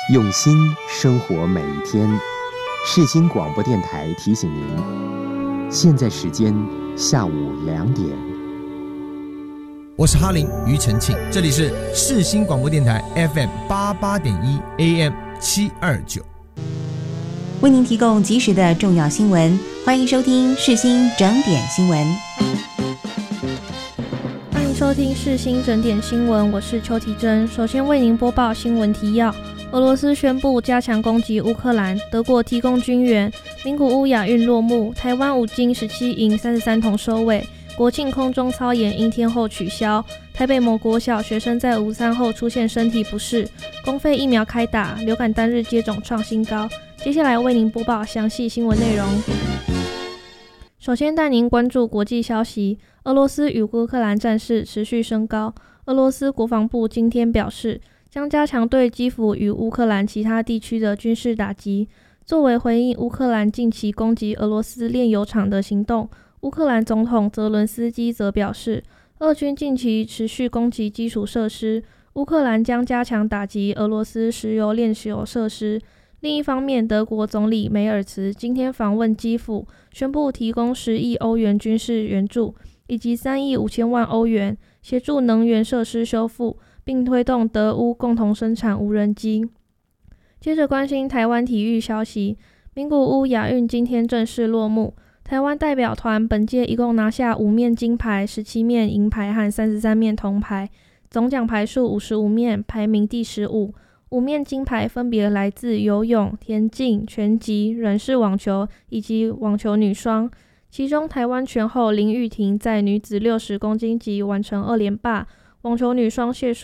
用心生活每一天。世新广播电台提醒您，现在时间下午2点。 我是哈林庾澄庆，这里是世新广播电台 FM88.1 AM 729， 为您提供及时的重要新闻，欢迎收听世新整点新闻。 欢迎收听世新整点新闻，我是邱体珍。首先为您播报新闻提要：俄罗斯宣布加强攻击乌克兰，德国提供军援，名古屋亚运落幕，台湾5金17银33铜收尾。国庆空中操演因天候取消，台北某国小学生在午餐后出现身体不适，公费疫苗开打，流感单日接种创新高。接下来为您播报详细新闻内容。首先带您关注国际消息，俄罗斯与乌克兰战事持续升高。俄罗斯国防部今天表示，将加强对基辅与乌克兰其他地区的军事打击。作为回应乌克兰近期攻击俄罗斯炼油厂的行动，乌克兰总统泽伦斯基则表示，俄军近期持续攻击基础设施，乌克兰将加强打击俄罗斯石油炼油设施。另一方面，德国总理梅尔茨今天访问基辅，宣布提供10亿欧元军事援助，以及3亿5千万欧元协助能源设施修复，并推动德乌共同生产无人机。接着关心台湾体育消息，名古屋亚运今天正式落幕。台湾代表团本届一共拿下5面金牌、17面银牌和33面铜牌，总奖牌数55面，排名第15。5面金牌分别来自游泳、田径、拳击、软式网球以及网球女双。其中台湾拳后林玉婷在女子60公斤级完成2连霸，网球女双谢淑